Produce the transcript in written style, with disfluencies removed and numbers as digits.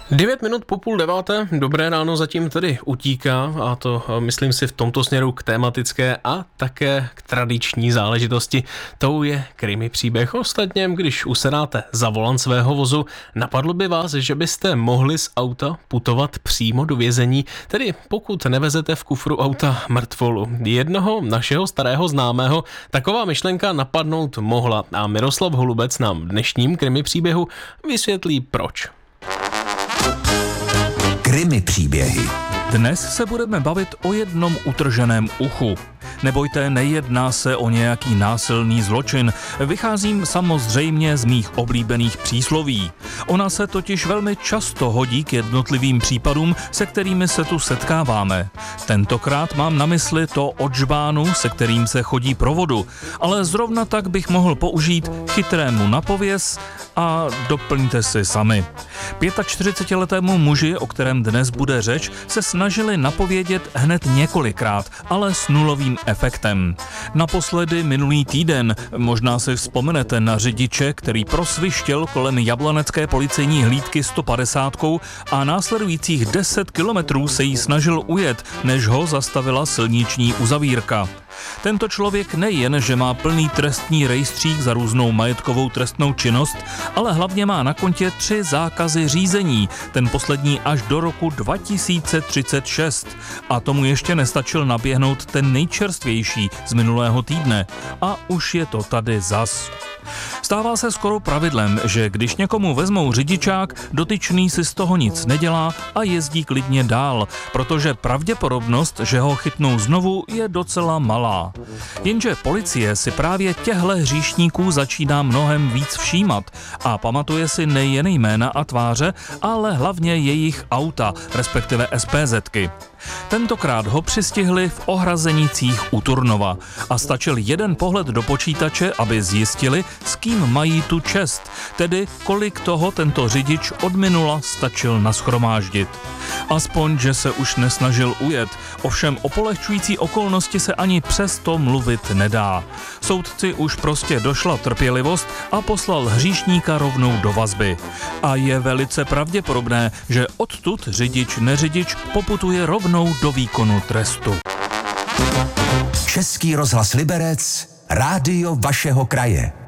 9 minut po 8:30, dobré ráno zatím tedy utíká, a to myslím si v tomto směru k tematické a také k tradiční záležitosti. Tou je krimi příběh. Ostatně, když usedáte za volant svého vozu, napadlo by vás, že byste mohli z auta putovat přímo do vězení, tedy pokud nevezete v kufru auta mrtvolu. Jednoho našeho starého známého taková myšlenka napadnout mohla a Miroslav Holubec nám v dnešním krimi příběhu vysvětlí proč. Krimi příběhy. Dnes se budeme bavit o jednom utrženém uchu. Nebojte, nejedná se o nějaký násilný zločin. Vycházím samozřejmě z mých oblíbených přísloví. Ona se totiž velmi často hodí k jednotlivým případům, se kterými se tu setkáváme. Tentokrát mám na mysli to od žbánu, se kterým se chodí pro vodu, ale zrovna tak bych mohl použít chytrému na pověs a doplňte si sami. 45letému muži, o kterém dnes bude řeč, se snažili napovědět hned několikrát, ale s nulovým efektem. Naposledy minulý týden, možná si vzpomenete na řidiče, který prosvištěl kolem jablanecké policejní hlídky 150 a následujících 10 kilometrů se jí snažil ujet, než ho zastavila silniční uzavírka. Tento člověk nejen, že má plný trestní rejstřík za různou majetkovou trestnou činnost, ale hlavně má na kontě 3 zákazy řízení, ten poslední až do roku 2036. A tomu ještě nestačil naběhnout ten nejčerstvější z minulého týdne. A už je to tady zas. Stává se skoro pravidlem, že když někomu vezmou řidičák, dotyčný si z toho nic nedělá a jezdí klidně dál, protože pravděpodobnost, že ho chytnou znovu, je docela malá. Jenže policie si právě těchto hříšníků začíná mnohem víc všímat a pamatuje si nejen jména a tváře, ale hlavně jejich auta, respektive SPZky. Tentokrát ho přistihli v Ohrazenicích u Turnova a stačil jeden pohled do počítače, aby zjistili, s kým mají tu čest, tedy kolik toho tento řidič od minula stačil nashromáždit. Aspoň, že se už nesnažil ujet, ovšem o polehčující okolnosti se ani přesto mluvit nedá. Soudci už prostě došla trpělivost a poslal hříšníka rovnou do vazby. A je velice pravděpodobné, že odtud řidič-neřidič poputuje rovnou do výkonu trestu. Český rozhlas Liberec, rádio vašeho kraje.